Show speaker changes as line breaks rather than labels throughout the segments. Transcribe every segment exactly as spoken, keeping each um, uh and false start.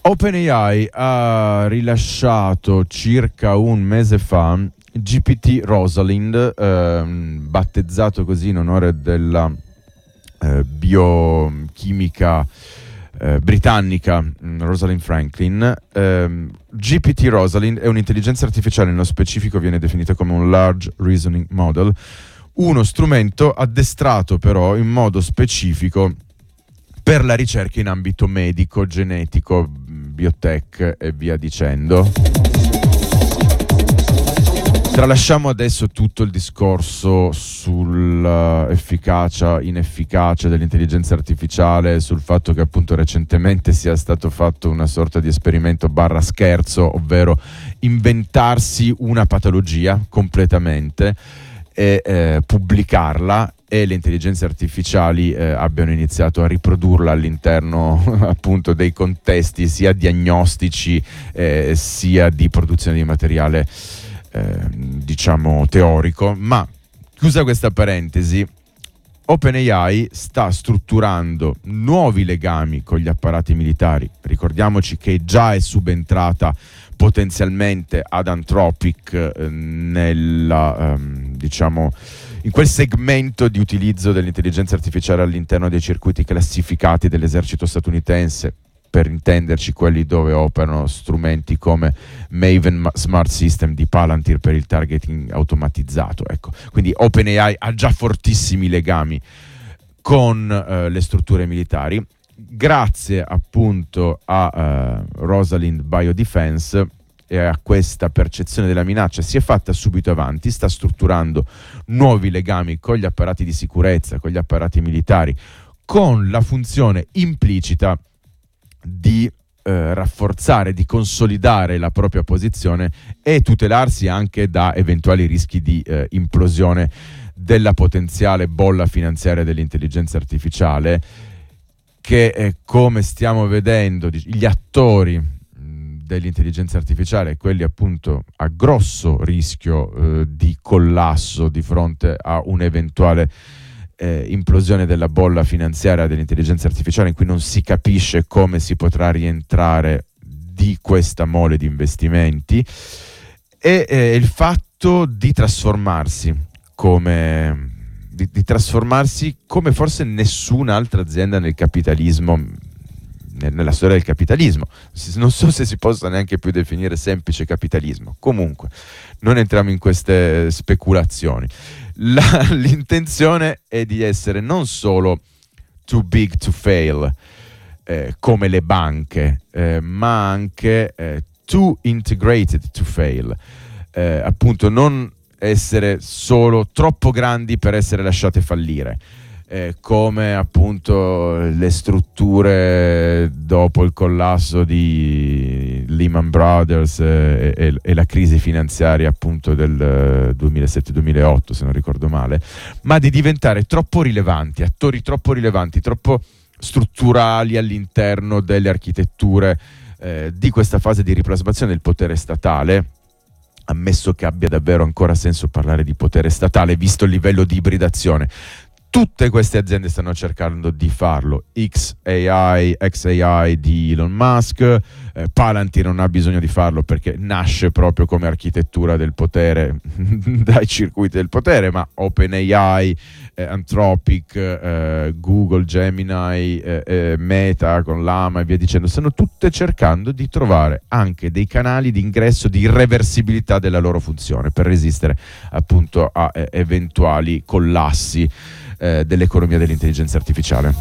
OpenAI ha rilasciato circa un mese fa G P T Rosalind, ehm, battezzato così in onore della eh, biochimica eh, britannica Rosalind Franklin. ehm, G P T Rosalind è un'intelligenza artificiale, nello specifico viene definita come un Large Reasoning Model, uno strumento addestrato però in modo specifico per la ricerca in ambito medico, genetico, biotech e via dicendo. Tralasciamo adesso tutto il discorso sull'efficacia, inefficacia dell'intelligenza artificiale, sul fatto che appunto recentemente sia stato fatto una sorta di esperimento barra scherzo, ovvero inventarsi una patologia completamente e eh, pubblicarla, e le intelligenze artificiali eh, abbiano iniziato a riprodurla all'interno appunto dei contesti sia diagnostici eh, sia di produzione di materiale eh, diciamo teorico. Ma chiusa questa parentesi, OpenAI sta strutturando nuovi legami con gli apparati militari. Ricordiamoci che già è subentrata potenzialmente ad Anthropic eh, nella ehm, diciamo in quel segmento di utilizzo dell'intelligenza artificiale all'interno dei circuiti classificati dell'esercito statunitense, per intenderci quelli dove operano strumenti come Maven Smart System di Palantir per il targeting automatizzato. Ecco, quindi OpenAI ha già fortissimi legami con eh, le strutture militari. Grazie appunto a uh, Rosalind Biodefense e a questa percezione della minaccia si è fatta subito avanti, sta strutturando nuovi legami con gli apparati di sicurezza, con gli apparati militari, con la funzione implicita di eh, rafforzare, di consolidare la propria posizione e tutelarsi anche da eventuali rischi di eh, implosione della potenziale bolla finanziaria dell'intelligenza artificiale, che eh, come stiamo vedendo gli attori dell'intelligenza artificiale, quelli appunto a grosso rischio eh, di collasso di fronte a un'eventuale eh, implosione della bolla finanziaria dell'intelligenza artificiale, in cui non si capisce come si potrà rientrare di questa mole di investimenti, e eh, il fatto di trasformarsi come di, di trasformarsi come forse nessun'altra azienda nel capitalismo, nella storia del capitalismo. Non so se si possa neanche più definire semplice capitalismo. Comunque, non entriamo in queste speculazioni. La, l'intenzione è di essere non solo too big to fail, eh, come le banche, eh, ma anche eh, too integrated to fail. Eh, appunto, non essere solo troppo grandi per essere lasciate fallire. Eh, come appunto le strutture dopo il collasso di Lehman Brothers eh, e, e la crisi finanziaria appunto del duemilasette duemilaotto, se non ricordo male, ma di diventare troppo rilevanti, attori troppo rilevanti, troppo strutturali all'interno delle architetture eh, di questa fase di riplasmazione del potere statale, ammesso che abbia davvero ancora senso parlare di potere statale visto il livello di ibridazione. Tutte queste aziende stanno cercando di farlo. X A I, X A I di Elon Musk, eh, Palantir non ha bisogno di farlo perché nasce proprio come architettura del potere dai circuiti del potere, ma OpenAI, eh, Anthropic, eh, Google, Gemini, eh, eh, Meta con Llama e via dicendo, stanno tutte cercando di trovare anche dei canali di ingresso di irreversibilità della loro funzione per resistere appunto a eh, eventuali collassi dell'economia dell'intelligenza artificiale.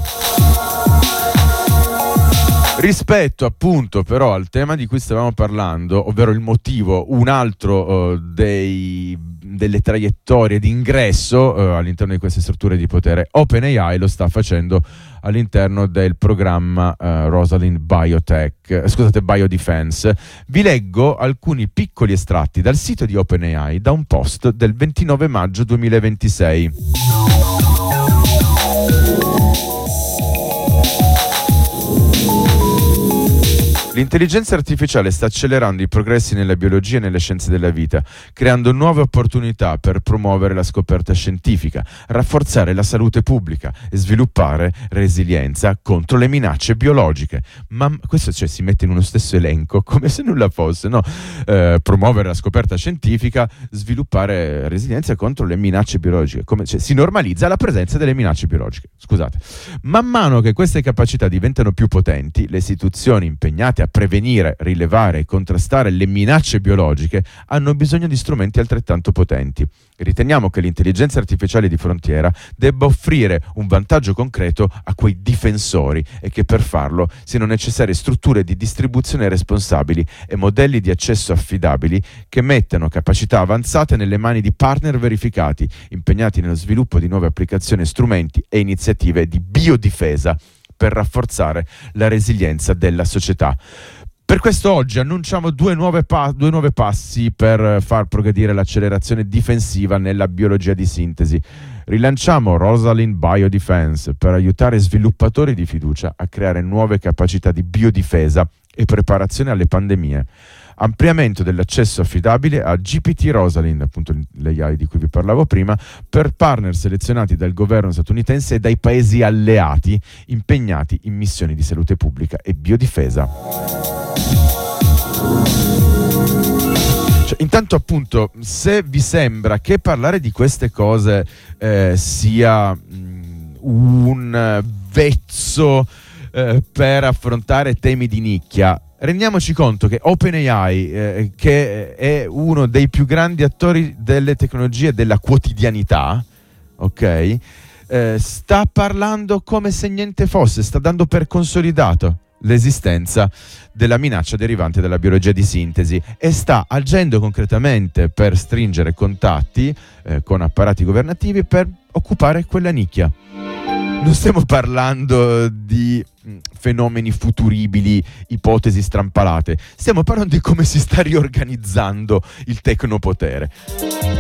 Rispetto appunto però al tema di cui stavamo parlando, ovvero il motivo, un altro uh, dei, delle traiettorie di ingresso uh, all'interno di queste strutture di potere, OpenAI lo sta facendo all'interno del programma uh, Rosalind Biotech, eh, scusate, Biodefense. Vi leggo alcuni piccoli estratti dal sito di OpenAI da un post del ventinove maggio duemilaventisei. L'intelligenza artificiale sta accelerando i progressi nella biologia e nelle scienze della vita, creando nuove opportunità per promuovere la scoperta scientifica, rafforzare la salute pubblica e sviluppare resilienza contro le minacce biologiche. Ma questo, cioè, si mette in uno stesso elenco come se nulla fosse, no? Eh, promuovere la scoperta scientifica, sviluppare resilienza contro le minacce biologiche. Come, cioè, si normalizza la presenza delle minacce biologiche. Scusate. Man mano che queste capacità diventano più potenti, le istituzioni impegnate a prevenire, rilevare e contrastare le minacce biologiche hanno bisogno di strumenti altrettanto potenti. Riteniamo che l'intelligenza artificiale di frontiera debba offrire un vantaggio concreto a quei difensori e che per farlo siano necessarie strutture di distribuzione responsabili e modelli di accesso affidabili che mettano capacità avanzate nelle mani di partner verificati, impegnati nello sviluppo di nuove applicazioni, strumenti e iniziative di biodifesa per rafforzare la resilienza della società. Per questo oggi annunciamo due nuove, pa- due nuove passi per far progredire l'accelerazione difensiva nella biologia di sintesi. Rilanciamo Rosalind Biodefense per aiutare sviluppatori di fiducia a creare nuove capacità di biodifesa e preparazione alle pandemie. Ampliamento dell'accesso affidabile a G P T Rosalind, appunto l'A I di cui vi parlavo prima, per partner selezionati dal governo statunitense e dai paesi alleati impegnati in missioni di salute pubblica e biodifesa. Cioè, intanto, appunto, se vi sembra che parlare di queste cose eh, sia mh, un vezzo eh, per affrontare temi di nicchia, rendiamoci conto che OpenAI, eh, che è uno dei più grandi attori delle tecnologie della quotidianità, ok, eh, sta parlando come se niente fosse, sta dando per consolidato l'esistenza della minaccia derivante dalla biologia di sintesi e sta agendo concretamente per stringere contatti eh, con apparati governativi per occupare quella nicchia. Non stiamo parlando di fenomeni futuribili, ipotesi strampalate, stiamo parlando di come si sta riorganizzando il tecnopotere.